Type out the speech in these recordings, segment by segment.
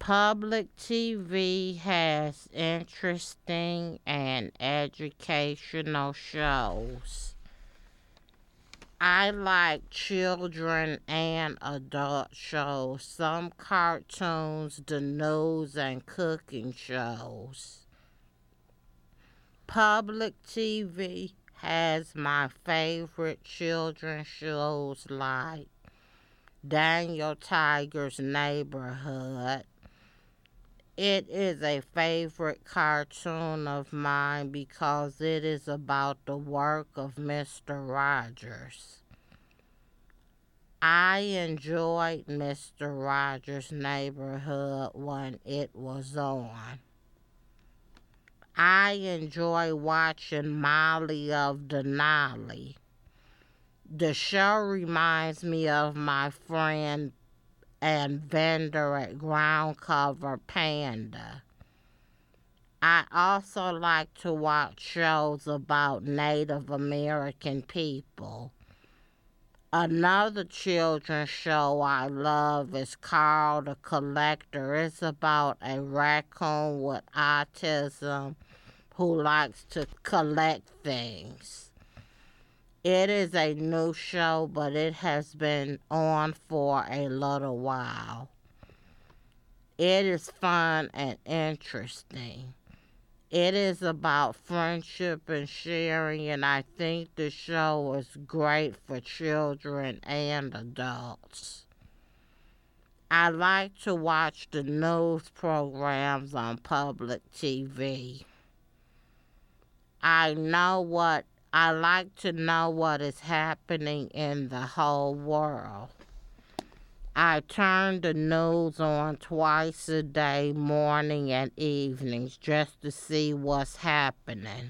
Public TV has interesting and educational shows. I like children and adult shows, some cartoons, the news, and cooking shows. Public TV has my favorite children's shows like Daniel Tiger's Neighborhood. It is a favorite cartoon of mine because it is about the work of Mr. Rogers. I enjoyed Mr. Rogers' Neighborhood when it was on. I enjoy watching Molly of Denali. The show reminds me of my friend and vendor at Ground Cover Panda. I also like to watch shows about Native American people. Another children's show I love is called The Collector. It's about a raccoon with autism who likes to collect things. It is a new show, but it has been on for a little while. It is fun and interesting. It is about friendship and sharing, and I think the show is great for children and adults. I like to watch the news programs on public TV. I like to know what is happening in the whole world. I turn the news on twice a day, morning and evenings, just to see what's happening.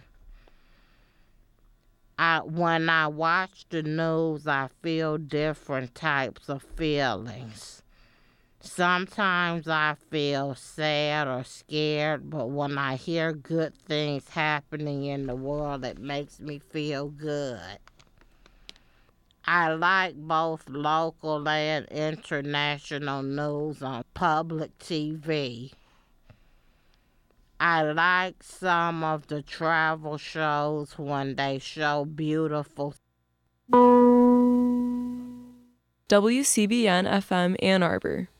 When I watch the news, I feel different types of feelings. Sometimes I feel sad or scared, but when I hear good things happening in the world, it makes me feel good. I like both local and international news on public TV. I like some of the travel shows when they show beautiful. WCBN FM Ann Arbor.